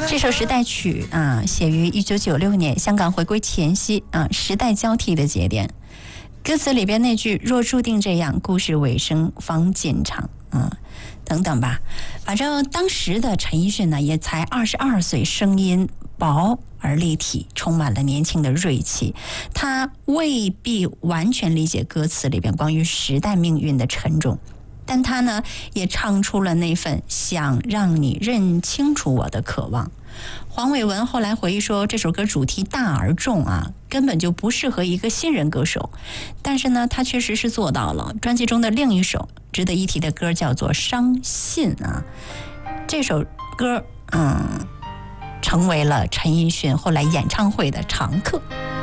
这首时代曲写于1996年，香港回归前夕时代交替的节点。歌词里边那句若注定这样，故事尾声方进场等等吧。反正当时的陈奕迅呢也才22岁，声音薄而立体，充满了年轻的锐气。他未必完全理解歌词里边关于时代命运的沉重，但他呢也唱出了那份想让你认清楚我的渴望。黄伟文后来回忆说，这首歌主题大而重根本就不适合一个新人歌手，但是呢他确实是做到了。专辑中的另一首值得一提的歌叫做《伤信》这首歌成为了陈奕迅后来演唱会的常客。